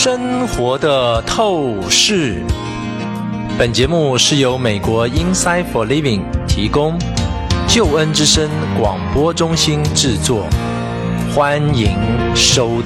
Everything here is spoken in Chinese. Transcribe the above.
生活的透视。本节目是由美国 Insight for Living 提供，救恩之声广播中心制作，欢迎收